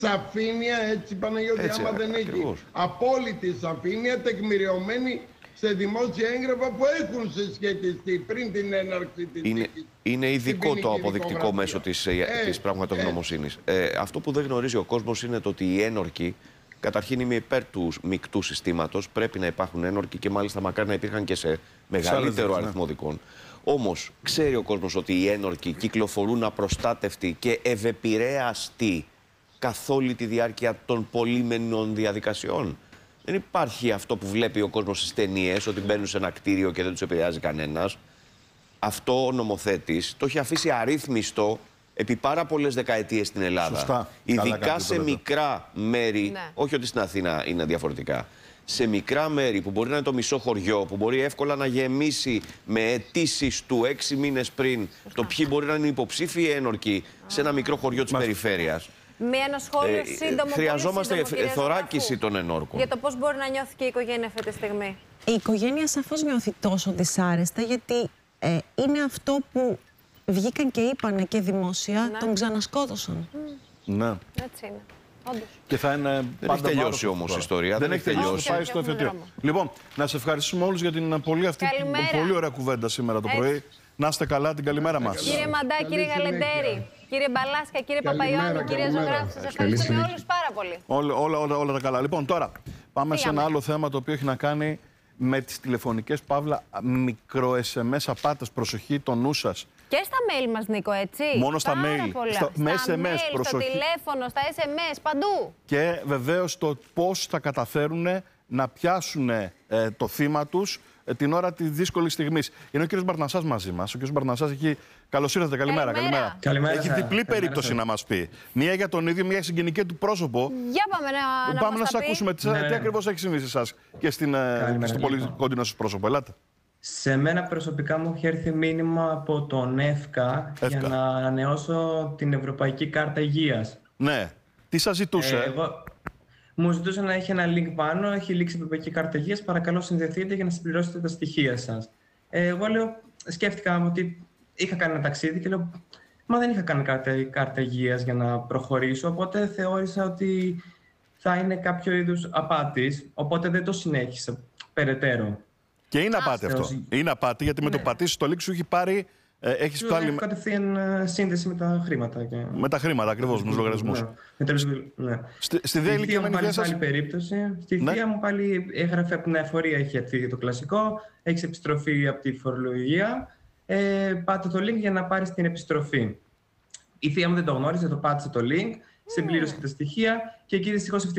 σαφήνεια, έτσι Παναγιώτη, άμα δεν έχει απόλυτη σαφήνεια, τεκμηριωμένη σε δημόσια έγγραφα που έχουν συσχετιστεί πριν την έναρξη της δίκης. Είναι ειδικό το αποδεικτικό μέσο της πραγματογνωμοσύνης. Αυτό που δεν γνωρίζει ο κόσμος είναι το ότι οι ένορκοι, καταρχήν είμαι υπέρ του μεικτού συστήματος, πρέπει να υπάρχουν ένορκοι και μάλιστα μακάρι να υπήρχαν και σε μεγαλύτερο αριθμό δικών. Όμως ξέρει ο κόσμος ότι οι ένορκοι κυκλοφορούν απροστάτευτοι και ευεπηρέαστοι καθ' όλη τη διάρκεια των πολύμενων διαδικασιών. Δεν υπάρχει αυτό που βλέπει ο κόσμος στις ταινίες, ότι μπαίνουν σε ένα κτίριο και δεν τους επηρεάζει κανένας. Αυτό ο νομοθέτης το έχει αφήσει αρρύθμιστο επί πάρα πολλές δεκαετίες στην Ελλάδα. Σωστά. Ειδικά σε μικρά μέρη, ναι. όχι ότι στην Αθήνα είναι διαφορετικά. Σε μικρά μέρη που μπορεί να είναι το μισό χωριό, που μπορεί εύκολα να γεμίσει με αιτήσεις του 6 μήνες πριν το ποιοι μπορεί να είναι υποψήφιοι ένορκοι σε ένα μικρό χωριό της περιφέρειας. Με ένα σχόλιο σύντομο. Χρειαζόμαστε θωράκιση των ενόρκων. Για το πώς μπορεί να νιώθει και η οικογένεια αυτή τη στιγμή. Η οικογένεια σαφώς νιώθει τόσο δυσάρεστα, γιατί είναι αυτό που βγήκαν και είπανε και δημόσια, ναι. τον ξανασκότωσαν. Ναι. Έτσι είναι. Όντως. Και θα είναι δεν έχει τελειώσει όμως η ιστορία. Δεν έχει τελειώσει. Πάει στο εφετείο. Λοιπόν, να σε ευχαριστήσουμε όλους για την πολύ ωραία κουβέντα σήμερα το πρωί. Να είστε καλά, την καλημέρα μας. Κύριε Μαντά, κύριε Γαλεντέρη, κύριε Μπαλάσκα, κύριε Παπαϊωάννου, κύριε Ζωγράφου, σας ευχαριστούμε όλους πάρα πολύ. Όλα τα καλά. Λοιπόν, τώρα πάμε σε ένα άλλο θέμα το οποίο έχει να κάνει με τις τηλεφωνικές παύλα μικρο-SMS απάτες. Προσοχή, το νου σας. Και στα mail μας, Νίκο, έτσι. Μόνο στα mail. Στα SMS, mail, προσοχή. στο τηλέφωνο, στα SMS, παντού. Και βεβαίως το πώς θα καταφέρουν να πιάσουν το θύμα τους την ώρα τη δύσκολη στιγμή. Είναι ο κύριος Μπαρνασάς μαζί μας. Ο κύριος Μπαρνασάς έχει. Καλώς ήρθατε, καλημέρα. Καλημέρα. Έχει διπλή περίπτωση να μας πει. Μία για τον ίδιο, μία για συγγενική του πρόσωπο. Για πάμε να σας ακούσουμε τι ακριβώς έχει συμβεί σε εσάς και στο πολύ κοντινό σας πρόσωπο. Ελάτε. Σε μένα προσωπικά μου έχει έρθει μήνυμα από τον ΕΦΚΑ για να ανανεώσω την Ευρωπαϊκή Κάρτα Υγείας. Ναι. Τι σας ζητούσε? Μου ζητούσε να έχει ένα link πάνω, έχει λήξει η Ευρωπαϊκή Κάρτα Υγείας, παρακαλώ συνδεθείτε για να συμπληρώσετε τα στοιχεία σας. Εγώ σκέφτηκα ότι είχα κάνει ένα ταξίδι και λέω, μα δεν είχα κάνει κάρτα υγείας για να προχωρήσω, οπότε θεώρησα ότι θα είναι κάποιο είδους απάτης, οπότε δεν το συνέχισα περαιτέρω. Και είναι απάτη αυτό. Είναι απάτη, γιατί με το πατήσεις το link σου έχει πάρει. Έχεις Έχει κατευθείαν σύνδεση με τα χρήματα. Με τα χρήματα, ακριβώς, με τους λογαριασμούς. Ναι. Στη ΔΕ ηλικιωμένη θεία μου άλλη περίπτωση. Στη θεία μου πάλι έγραφε από την εφορία, έχει έρθει το κλασικό, έχει επιστροφή από τη φορολογία. Πάτε το link για να πάρεις την επιστροφή. Η θεία μου δεν το γνώριζε, το πάτησε το link, συμπλήρωσε και τα στοιχεία και εκεί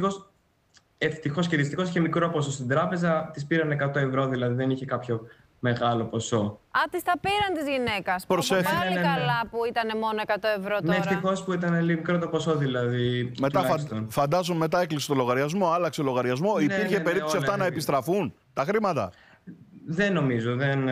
ευτυχώς και δυστυχώς είχε μικρό ποσό στην τράπεζα, της πήραν 100 ευρώ, δηλαδή δεν είχε κάποιο μεγάλο ποσό. Της τα πήραν της γυναίκας. Πάλι καλά που ήταν μόνο 100 ευρώ τώρα. Ναι, ευτυχώς που ήταν λίγο μικρό το ποσό δηλαδή. Μετά φαντάζομαι μετά έκλεισε το λογαριασμό, άλλαξε λογαριασμό. Υπήρχε περίπτωση αυτά να επιστραφούν τα χρήματα? Δεν νομίζω. Δεν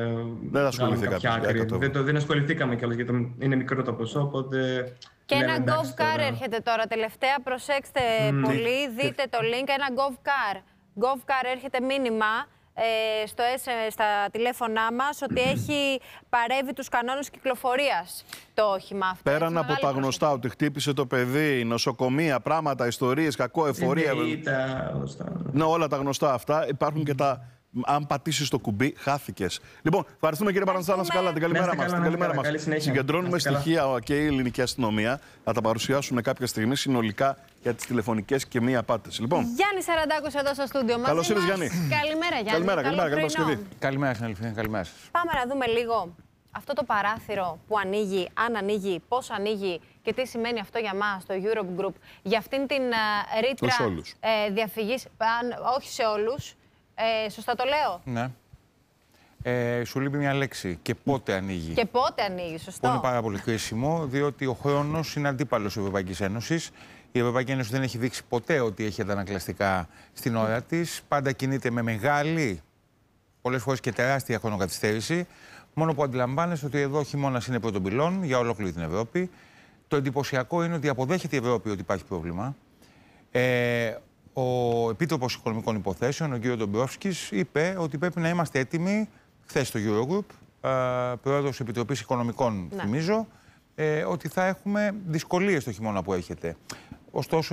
ασχοληθήκαμε κιόλας γιατί είναι μικρό το ποσό, οπότε... Και ένα GovCar έρχεται τώρα τελευταία. Προσέξτε πολύ, δείτε το link. Ένα GovCar. GovCar έρχεται μήνυμα στα τηλέφωνά μας ότι έχει παρεύει τους κανόνες κυκλοφορίας το όχημα αυτό. Πέραν από τα γνωστά, ότι χτύπησε το παιδί, νοσοκομεία, πράγματα, ιστορίες, κακό, εφορία. Ναι, όλα τα γνωστά αυτά. Υπάρχουν και τα. Αν πατήσεις το κουμπί, χάθηκες. Λοιπόν, ευχαριστούμε κύριε Παραναστά, να είστε καλά. Την καλημέρα μας. Συγκεντρώνουμε στοιχεία και η ελληνική αστυνομία. Θα τα παρουσιάσουμε κάποια στιγμή συνολικά για τις τηλεφωνικές και μη απάτες. Λοιπόν. Γιάννη Σαραντάκος εδώ στο στούντιο μας. Καλώς ήρθες, Γιάννη. Καλημέρα, Γιάννη. Καλημέρα. Καλημέρα, συναδελφοί. Καλημέρα σας. Πάμε να δούμε λίγο αυτό το παράθυρο που ανοίγει, αν ανοίγει, πώς ανοίγει και τι σημαίνει αυτό για μας, το Europe Group, για αυτήν την ρήτρα διαφυγής. Όχι σε όλους. Σωστά το λέω? Ναι. Σου λείπει μια λέξη. Και πότε ανοίγει. Και πότε ανοίγει, σωστό. Είναι πάρα πολύ κρίσιμο, διότι ο χρόνος είναι αντίπαλος της Ευρωπαϊκής Ένωσης. Η Ευρωπαϊκή Ένωση δεν έχει δείξει ποτέ ότι έχει αντανακλαστικά στην ώρα της. Πάντα κινείται με μεγάλη, πολλές φορές και τεράστια χρονοκαθυστέρηση. Μόνο που αντιλαμβάνεσαι ότι εδώ ο χειμώνας είναι πρώτον πυλών για ολόκληρη την Ευρώπη. Το εντυπωσιακό είναι ότι αποδέχεται η Ευρώπη ότι υπάρχει πρόβλημα. Ο Επίτροπος Οικονομικών Υποθέσεων, ο κ. Ντομπρόφσκης, είπε ότι πρέπει να είμαστε έτοιμοι, χθες στο Eurogroup, πρόεδρος Επιτροπής Οικονομικών, θυμίζω, ότι θα έχουμε δυσκολίες το χειμώνα που έρχεται. Ωστόσο,